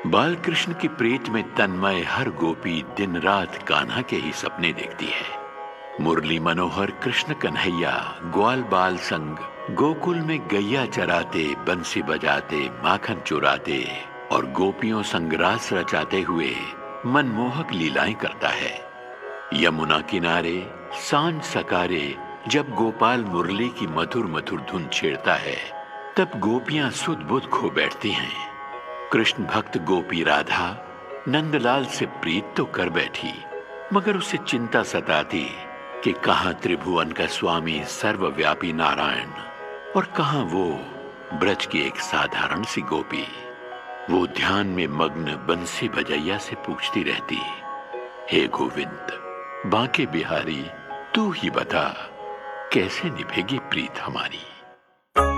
बाल कृष्ण की प्रीत में तन्मय हर गोपी दिन रात कान्हा के ही सपने देखती है। मुरली मनोहर कृष्ण कन्हैया ग्वाल बाल संग गोकुल में गैया चराते, बंसी बजाते, माखन चुराते और गोपियों संग रास रचाते हुए मनमोहक लीलाएं करता है। यमुना किनारे सांझ सकारे जब गोपाल मुरली की मधुर मधुर धुन छेड़ता है, तब गोपियां सुध बुध खो बैठती हैं। कृष्ण भक्त गोपी राधा नंदलाल से प्रीत तो कर बैठी, मगर उसे चिंता सताती कि कहां त्रिभुवन का स्वामी सर्वव्यापी नारायण और कहां वो ब्रज की एक साधारण सी गोपी। वो ध्यान में मग्न बंसी बजैया से पूछती रहती, हे गोविंद बांके बिहारी, तू ही बता कैसे निभेगी प्रीत हमारी।